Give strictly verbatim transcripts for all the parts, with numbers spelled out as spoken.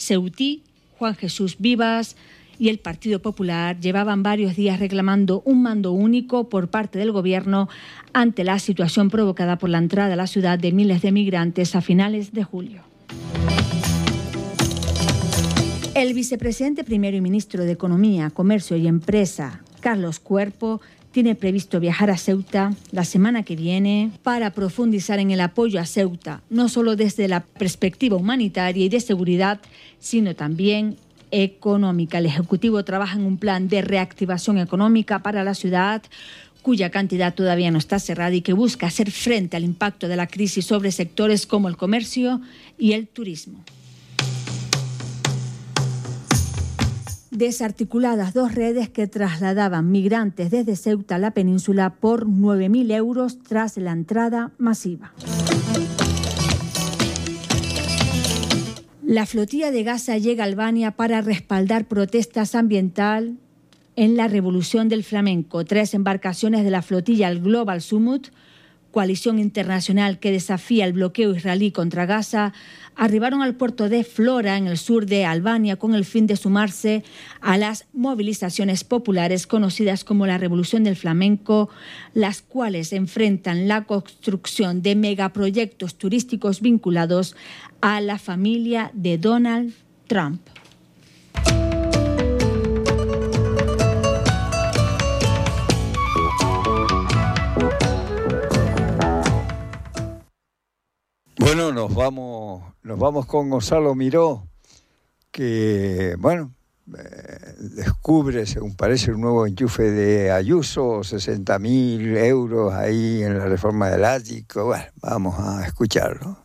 ceutí, Juan Jesús Vivas, y el Partido Popular llevaban varios días reclamando un mando único por parte del Gobierno ante la situación provocada por la entrada a la ciudad de miles de migrantes a finales de julio. El vicepresidente primero y ministro de Economía, Comercio y Empresa, Carlos Cuerpo, tiene previsto viajar a Ceuta la semana que viene para profundizar en el apoyo a Ceuta, no solo desde la perspectiva humanitaria y de seguridad, sino también económica. El Ejecutivo trabaja en un plan de reactivación económica para la ciudad, cuya cantidad todavía no está cerrada y que busca hacer frente al impacto de la crisis sobre sectores como el comercio y el turismo. Desarticuladas dos redes que trasladaban migrantes desde Ceuta a la península por nueve mil euros tras la entrada masiva. La flotilla de Gaza llega a Albania para respaldar protestas ambientales en la Revolución del Flamenco. Tres embarcaciones de la flotilla, el Global Summit, coalición internacional que desafía el bloqueo israelí contra Gaza, arribaron al puerto de Flora, en el sur de Albania, con el fin de sumarse a las movilizaciones populares conocidas como la Revolución del Flamenco, las cuales enfrentan la construcción de megaproyectos turísticos vinculados a la familia de Donald Trump. Bueno, nos vamos, nos vamos con Gonzalo Miró, que, bueno, eh, descubre, según parece, un nuevo enchufe de Ayuso, sesenta mil euros ahí en la reforma del ático. Bueno, vamos a escucharlo.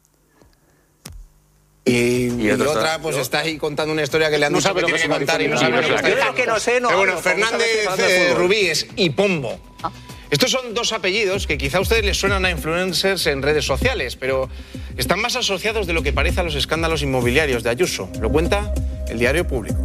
Y, y, y otra, pues está ahí contando una historia que le han no dicho sabe que tiene que contar y no sabe lo que está diciendo. que no sé, no. Pero bueno, no, Fernández eh, Rubíes y Pombo. Ah. Estos son dos apellidos que quizá a ustedes les suenan a influencers en redes sociales, pero están más asociados de lo que parece a los escándalos inmobiliarios de Ayuso. Lo cuenta el Diario Público.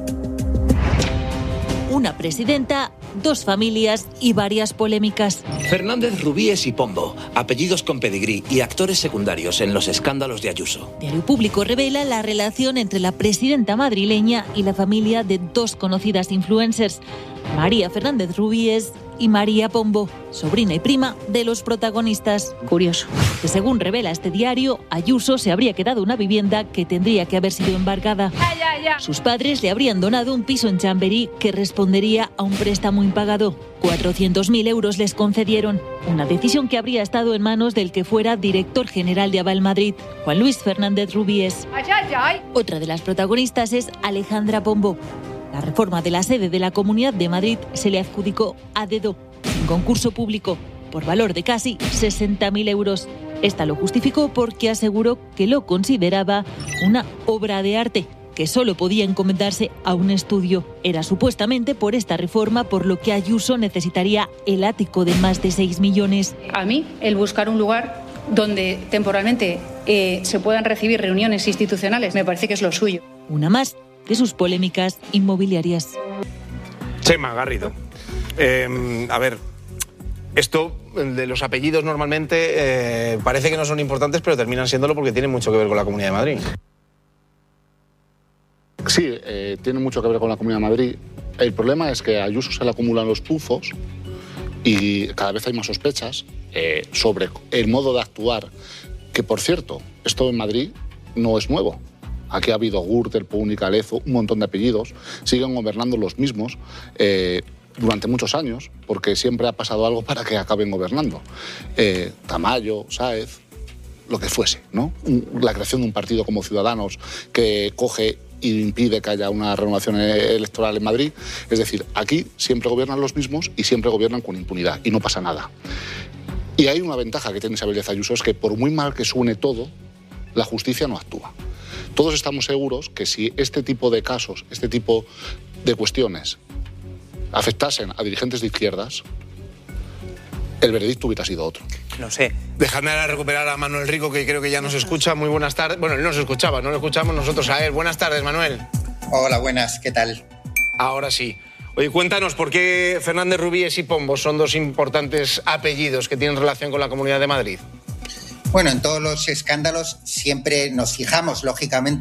Una presidenta, dos familias y varias polémicas. Fernández Rubíes y Pombo, apellidos con pedigrí y actores secundarios en los escándalos de Ayuso. Diario Público revela la relación entre la presidenta madrileña y la familia de dos conocidas influencers, María Fernández Rubíes y María Pombo, sobrina y prima de los protagonistas. Curioso. Que según revela este diario, Ayuso se habría quedado una vivienda que tendría que haber sido embargada. Ya, ya, ya. Sus padres le habrían donado un piso en Chamberí que respondería a un préstamo impagado. cuatrocientos mil euros les concedieron, una decisión que habría estado en manos del que fuera director general de Aval Madrid, Juan Luis Fernández Rubíes. Ay, ay, ay. Otra de las protagonistas es Alejandra Pombo. La reforma de la sede de la Comunidad de Madrid se le adjudicó a dedo, en concurso público, por valor de casi sesenta mil euros. Esta lo justificó porque aseguró que lo consideraba una obra de arte, que solo podía encomendarse a un estudio. Era supuestamente por esta reforma por lo que Ayuso necesitaría el ático de más de seis millones. A mí, el buscar un lugar donde temporalmente eh, se puedan recibir reuniones institucionales me parece que es lo suyo. Una más de sus polémicas inmobiliarias. Chema Garrido. Eh, a ver, esto de los apellidos normalmente eh, parece que no son importantes, pero terminan siéndolo porque tienen mucho que ver con la Comunidad de Madrid. Sí, eh, tiene mucho que ver con la Comunidad de Madrid. El problema es que a Ayuso se le acumulan los pufos y cada vez hay más sospechas eh, sobre el modo de actuar, que por cierto, esto en Madrid no es nuevo. Aquí ha habido Gürtel, Púnica, Lezo, un montón de apellidos, siguen gobernando los mismos eh, durante muchos años, porque siempre ha pasado algo para que acaben gobernando. Eh, Tamayo, Sáez, lo que fuese, ¿no? La creación de un partido como Ciudadanos que coge y impide que haya una renovación electoral en Madrid. Es decir, aquí siempre gobiernan los mismos y siempre gobiernan con impunidad y no pasa nada. Y hay una ventaja que tiene Isabel Díaz Ayuso, es que por muy mal que suene todo, la justicia no actúa. Todos estamos seguros que si este tipo de casos, este tipo de cuestiones afectasen a dirigentes de izquierdas, el veredicto hubiera sido otro. No sé. Dejadme ahora recuperar a Manuel Rico, que creo que ya nos escucha. Muy buenas tardes. Bueno, él nos escuchaba, no lo escuchamos nosotros a él. Buenas tardes, Manuel. Hola, buenas, ¿qué tal? Ahora sí. Oye, cuéntanos, ¿por qué Fernández Rubíes y Pombo son dos importantes apellidos que tienen relación con la Comunidad de Madrid? Bueno, en todos los escándalos siempre nos fijamos, lógicamente,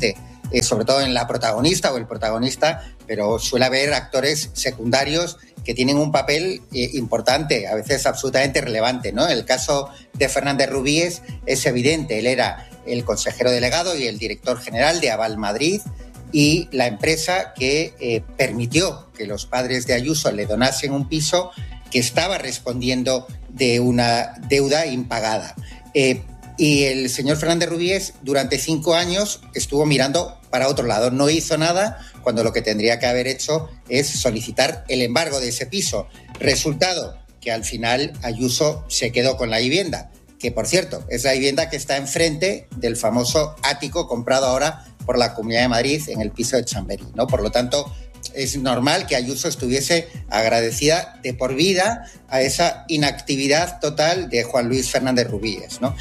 eh, sobre todo en la protagonista o el protagonista, pero suele haber actores secundarios que tienen un papel eh, importante, a veces absolutamente relevante, ¿no? El caso de Fernández Rubíes es evidente. Él era el consejero delegado y el director general de Aval Madrid, y la empresa que eh, permitió que los padres de Ayuso le donasen un piso que estaba respondiendo de una deuda impagada. Eh, y el señor Fernández Rubíes durante cinco años estuvo mirando para otro lado. No hizo nada cuando lo que tendría que haber hecho es solicitar el embargo de ese piso. Resultado, que al final Ayuso se quedó con la vivienda, que por cierto es la vivienda que está enfrente del famoso ático comprado ahora por la Comunidad de Madrid en el piso de Chamberí, ¿no? Por lo tanto, es normal que Ayuso estuviese agradecida de por vida a esa inactividad total de Juan Luis Fernández Rubíes, ¿no?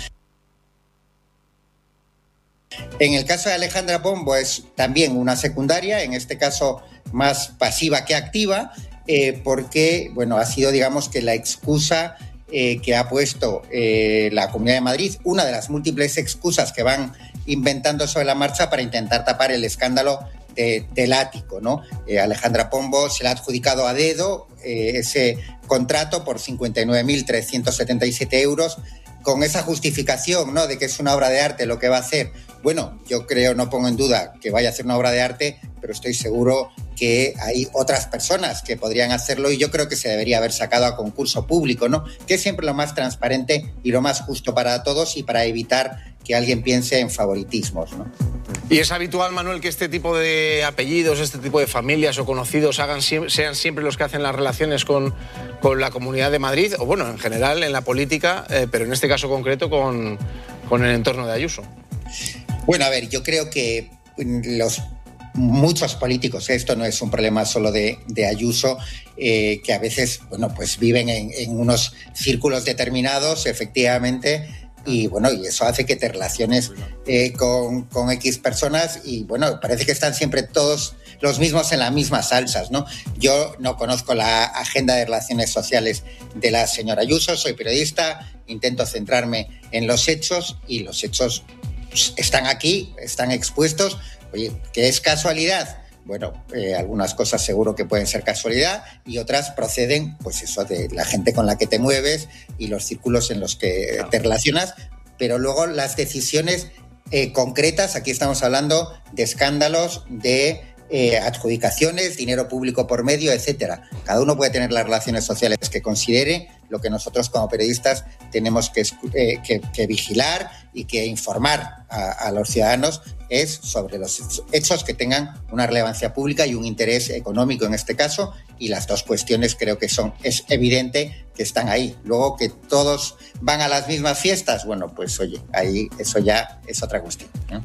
En el caso de Alejandra Pombo es también una secundaria, en este caso más pasiva que activa, eh, porque bueno, ha sido, digamos, que la excusa eh, que ha puesto eh, la Comunidad de Madrid, una de las múltiples excusas que van inventando sobre la marcha para intentar tapar el escándalo de, del ático, ¿no? Eh, Alejandra Pombo se le ha adjudicado a dedo eh, ese contrato por cincuenta y nueve mil trescientos setenta y siete euros, con esa justificación, ¿no?, de que es una obra de arte lo que va a hacer. Bueno, yo creo, no pongo en duda que vaya a hacer una obra de arte, pero estoy seguro que hay otras personas que podrían hacerlo, y yo creo que se debería haber sacado a concurso público, ¿no?, que es siempre lo más transparente y lo más justo para todos, y para evitar que alguien piense en favoritismos, ¿no? ¿Y es habitual, Manuel, que este tipo de apellidos, este tipo de familias o conocidos hagan, sean siempre los que hacen las relaciones con, con la Comunidad de Madrid, o bueno, en general en la política, eh, pero en este caso concreto con, con el entorno de Ayuso? Bueno, a ver, yo creo que los muchos políticos, esto no es un problema solo de, de Ayuso, eh, que a veces, bueno, pues viven en, en unos círculos determinados, efectivamente, y bueno, y eso hace que te relaciones eh, con, con X personas, y bueno, parece que están siempre todos los mismos en las mismas salsas, ¿no? Yo no conozco la agenda de relaciones sociales de la señora Ayuso, soy periodista, intento centrarme en los hechos, y los hechos pues, están aquí, están expuestos. Oye, ¿qué es casualidad? Bueno, eh, algunas cosas seguro que pueden ser casualidad, y otras proceden, pues eso, de la gente con la que te mueves y los círculos en los que te relacionas, pero luego las decisiones eh, concretas, aquí estamos hablando de escándalos, de eh, adjudicaciones, dinero público por medio, etcétera. Cada uno puede tener las relaciones sociales que considere. Lo que nosotros como periodistas tenemos que, eh, que, que vigilar y que informar a, a los ciudadanos es sobre los hechos que tengan una relevancia pública y un interés económico en este caso, y las dos cuestiones creo que son, es evidente que están ahí. Luego, que todos van a las mismas fiestas, bueno, pues oye, ahí eso ya es otra cuestión, ¿no?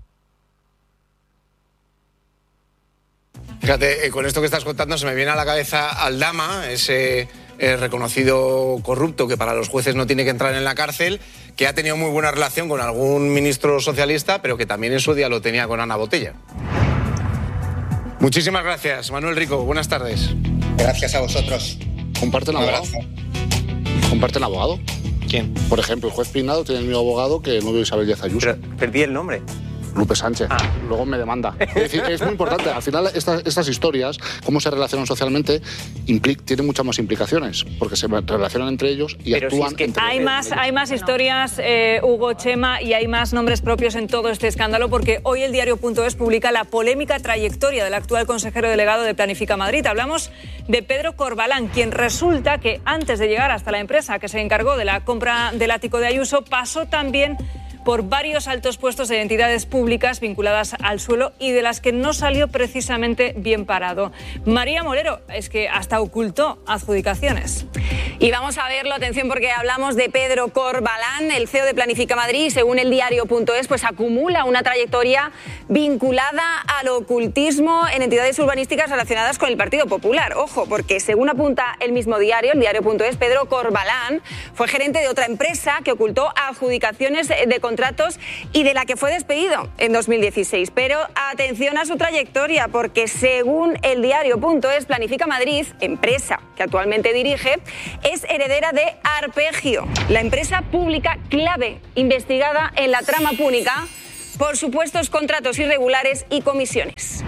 Fíjate, eh, con esto que estás contando se me viene a la cabeza Aldama, ese eh, reconocido corrupto que para los jueces no tiene que entrar en la cárcel, que ha tenido muy buena relación con algún ministro socialista, pero que también en su día lo tenía con Ana Botella. Muchísimas gracias, Manuel Rico. Buenas tardes. Gracias a vosotros. ¿Comparte el abogado? ¿Comparte el abogado? ¿Quién? Por ejemplo, el juez Peinado tiene el mismo abogado que el novio de Isabel Díaz Ayuso. Pero perdí el nombre. Lupe Sánchez. Ah. Luego me demanda. Es decir, es muy importante. Al final, estas, estas historias, cómo se relacionan socialmente, tienen muchas más implicaciones, porque se relacionan entre ellos y Pero actúan si es que entre hay ellos. Más, hay más historias, eh, Hugo, Chema, y hay más nombres propios en todo este escándalo, porque hoy el diario punto es publica la polémica trayectoria del actual consejero delegado de Planifica Madrid. Hablamos de Pedro Corbalán, quien resulta que antes de llegar hasta la empresa que se encargó de la compra del ático de Ayuso, pasó también por varios altos puestos de entidades públicas vinculadas al suelo y de las que no salió precisamente bien parado. María Molero, es que hasta ocultó adjudicaciones. Y vamos a verlo, atención, porque hablamos de Pedro Corbalán, el C E O de Planifica Madrid, y según el diario punto es, pues acumula una trayectoria vinculada al ocultismo en entidades urbanísticas relacionadas con el Partido Popular. Ojo, porque según apunta el mismo diario, el diario punto es, Pedro Corbalán fue gerente de otra empresa que ocultó adjudicaciones de contratos y de la que fue despedido en dos mil dieciséis. Pero atención a su trayectoria, porque según el diario punto es, Planifica Madrid, empresa que actualmente dirige, es heredera de Arpegio, la empresa pública clave investigada en la trama púnica por supuestos contratos irregulares y comisiones.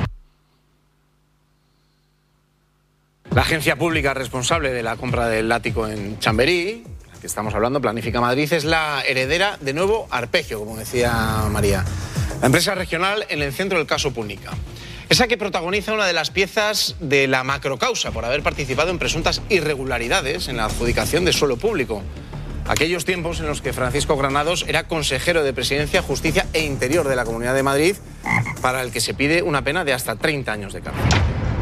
La agencia pública responsable de la compra del ático en Chamberí, que estamos hablando, Planifica Madrid, es la heredera de Nuevo Arpegio, como decía María. La empresa regional en el centro del caso Púnica. Esa que protagoniza una de las piezas de la macrocausa por haber participado en presuntas irregularidades en la adjudicación de suelo público. Aquellos tiempos en los que Francisco Granados era consejero de Presidencia, Justicia e Interior de la Comunidad de Madrid, para el que se pide una pena de hasta treinta años de cárcel.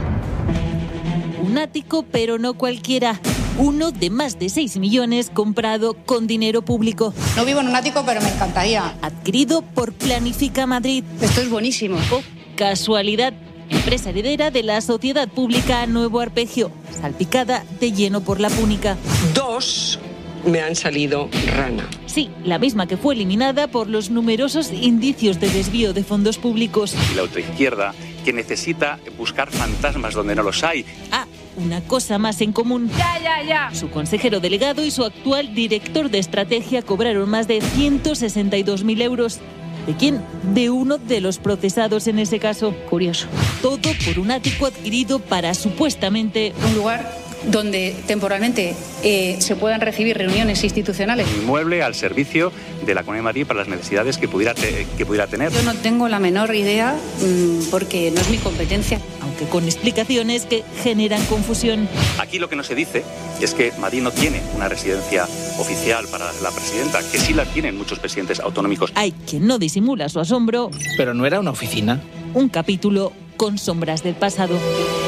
Un ático, pero no cualquiera. Uno de más de seis millones comprado con dinero público. No vivo en un ático, pero me encantaría. Adquirido por Planifica Madrid. Esto es buenísimo. Oh, casualidad. Empresa heredera de la sociedad pública Nuevo Arpegio, salpicada de lleno por la Púnica. Dos me han salido rana. Sí, la misma que fue eliminada por los numerosos indicios de desvío de fondos públicos. Y la ultraizquierda, que necesita buscar fantasmas donde no los hay. Ah, una cosa más en común. Ya, ya, ya. Su consejero delegado y su actual director de estrategia cobraron más de ciento sesenta y dos mil euros. ¿De quién? De uno de los procesados en ese caso. Curioso. Todo por un ático adquirido para supuestamente... Un lugar donde temporalmente eh, se puedan recibir reuniones institucionales. Un inmueble al servicio de la Comunidad de Madrid para las necesidades que pudiera, te, que pudiera tener. Yo no tengo la menor idea mmm, porque no es mi competencia. Aunque con explicaciones que generan confusión. Aquí lo que no se dice es que Madrid no tiene una residencia oficial para la presidenta, que sí la tienen muchos presidentes autonómicos. Hay quien no disimula su asombro. Pero no era una oficina. Un capítulo con sombras del pasado.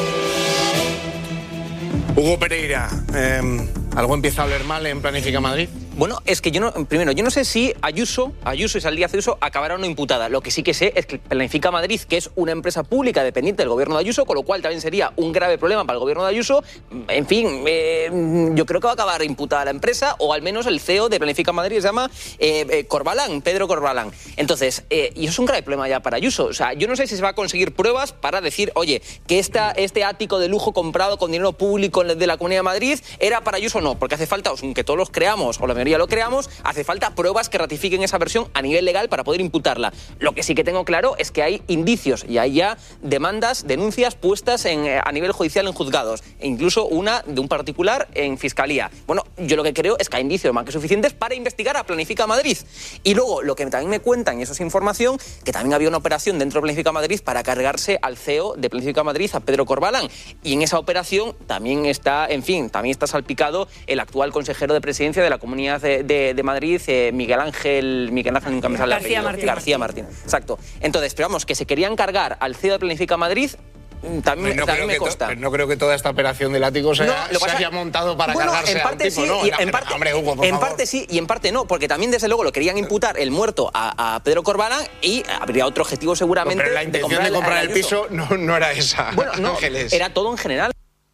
Hugo Pereira, eh, ¿algo empieza a oler mal en Planifica Madrid? Bueno, es que yo no, primero, yo no sé si Ayuso, Ayuso y Díaz Ayuso acabará o no imputada. Lo que sí que sé es que Planifica Madrid, que es una empresa pública dependiente del gobierno de Ayuso, con lo cual también sería un grave problema para el gobierno de Ayuso. En fin, eh, yo creo que va a acabar imputada la empresa, o al menos el C E O de Planifica Madrid se llama eh, eh, Corbalán, Pedro Corbalán. Entonces, eh, y eso es un grave problema ya para Ayuso. O sea, yo no sé si se va a conseguir pruebas para decir, oye, que esta, este ático de lujo comprado con dinero público de la Comunidad de Madrid era para Ayuso o no, porque hace falta, aunque todos los creamos, o la mayoría lo creamos, hace falta pruebas que ratifiquen esa versión a nivel legal para poder imputarla. Lo que sí que tengo claro es que hay indicios y hay ya demandas, denuncias puestas en, a nivel judicial en juzgados, e incluso una de un particular en Fiscalía. Bueno, yo lo que creo es que hay indicios más que suficientes para investigar a Planifica Madrid. Y luego, lo que también me cuentan, y eso es información, que también había una operación dentro de Planifica Madrid para cargarse al C E O de Planifica Madrid, a Pedro Corbalán. Y en esa operación también está, en fin, también está salpicado el actual consejero de Presidencia de la Comunidad de, de, de Madrid, eh, Miguel Ángel, Miguel Ángel nunca me sale el apellido. Martín. García Martín. Exacto. Entonces, pero vamos, que se querían cargar al C E O de Planifica Madrid. También, no, también me to, consta. no creo que toda esta operación del ático se, no, haya, se pasa, haya montado para bueno, cargarse en parte a un tipo, sí, ¿no? Y No, en parte, hombre, Hugo, por en favor. parte sí y en parte no, porque también desde luego lo querían imputar el muerto a, a Pedro Corbalán y habría otro objetivo seguramente. No, pero la intención de comprar, de comprar el, el piso no, no era esa. Bueno, no, Ángeles. Era todo en general.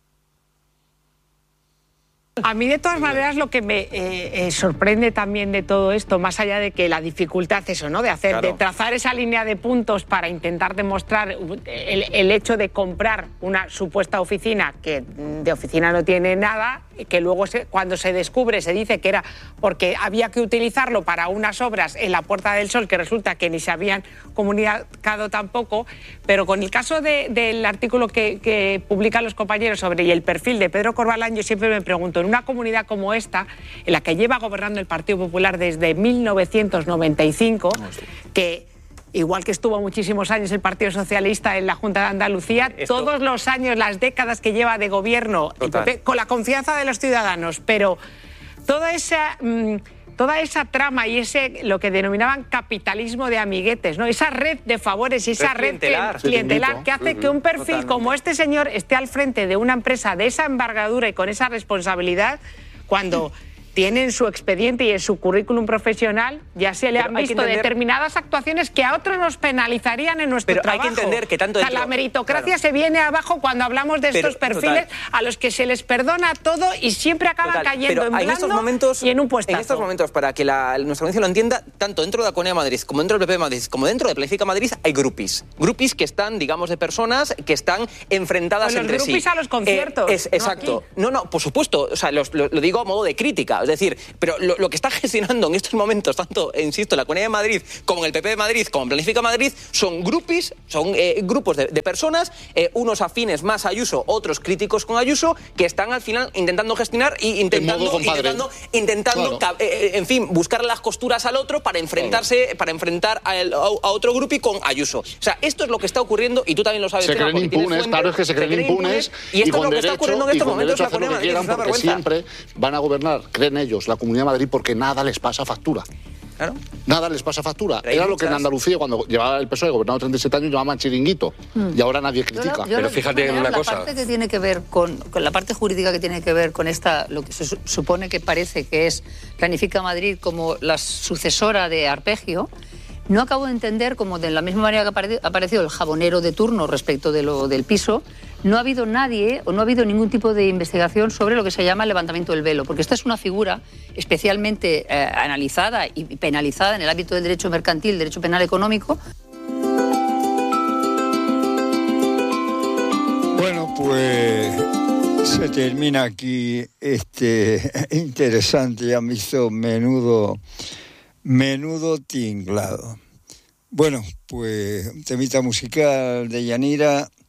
A mí, de todas maneras, lo que me eh, eh, sorprende también de todo esto, más allá de que la dificultad, eso, ¿no? De hacer, claro. de trazar esa línea de puntos para intentar demostrar el, el hecho de comprar una supuesta oficina que de oficina no tiene nada, que luego se, cuando se descubre se dice que era porque había que utilizarlo para unas obras en la Puerta del Sol que resulta que ni se habían comunicado tampoco, pero con el caso de, del artículo que, que publican los compañeros sobre y el perfil de Pedro Corbalán, yo siempre me pregunto, en una comunidad como esta, en la que lleva gobernando el Partido Popular desde mil novecientos noventa y cinco, que igual que estuvo muchísimos años el Partido Socialista en la Junta de Andalucía, Esto... todos los años, las décadas que lleva de gobierno, el P P, con la confianza de los ciudadanos, pero toda esa... Mmm, toda esa trama y ese lo que denominaban capitalismo de amiguetes, ¿no? Esa red de favores y esa red clientelar, clientelar que hace que un perfil Totalmente. como este señor esté al frente de una empresa de esa envergadura y con esa responsabilidad, cuando tiene en su expediente y en su currículum profesional ya se le Pero han visto entender... determinadas actuaciones que a otros nos penalizarían en nuestro Pero trabajo. Hay que entender que tanto dentro... o sea, la meritocracia claro. se viene abajo cuando hablamos de Pero, estos perfiles total. a los que se les perdona todo y siempre acaban total. cayendo Pero en blando en estos momentos, y en un puestazo. En estos momentos, para que la, nuestra audiencia lo entienda, tanto dentro de la Comunidad de Madrid, como dentro del P P de Madrid, como dentro de Planifica Madrid, hay grupis. Grupis que están, digamos, de personas que están enfrentadas pues entre sí. Los grupis a los conciertos. Eh, es, exacto. No, no, no, por supuesto. O sea, los, lo, lo digo a modo de crítica. Es decir, pero lo, lo que está gestionando en estos momentos, tanto, insisto, en la Comunidad de Madrid, como en el P P de Madrid, como en Planifica Madrid, son grupis, son eh, grupos de, de personas, eh, unos afines más a Ayuso, otros críticos con Ayuso, que están al final intentando gestionar y intentando, intentando, intentando claro. eh, en fin, buscar las costuras al otro para enfrentarse, claro. para enfrentar a, el, a, a otro grupo y con Ayuso. O sea, esto es lo que está ocurriendo y tú también lo sabes. Se creen impunes, claro, es que se creen, se creen impunes, impunes y esto y es lo que está ocurriendo en estos momentos en la Comunidad de Madrid. Porque siempre van a gobernar, creen ellos, la Comunidad de Madrid porque nada les pasa factura. Claro. Nada les pasa factura. Era muchas... lo que en Andalucía, cuando llevaba el P S O E gobernado treinta y siete años, llamaban chiringuito. Mm. Y ahora nadie critica. Yo lo, yo Pero fíjate en una la cosa. La parte que tiene que ver con, con la parte jurídica que tiene que ver con esta, lo que se supone que parece que es Planifica Madrid como la sucesora de Arpegio, no acabo de entender cómo de la misma manera que ha aparecido el jabonero de turno respecto de lo del piso, no ha habido nadie o no ha habido ningún tipo de investigación sobre lo que se llama el levantamiento del velo, porque esta es una figura especialmente eh, analizada y penalizada en el ámbito del derecho mercantil, derecho penal económico. Bueno, pues se termina aquí este interesante, ya me hizo menudo, menudo tinglado. Bueno, pues un temita musical de Yanira.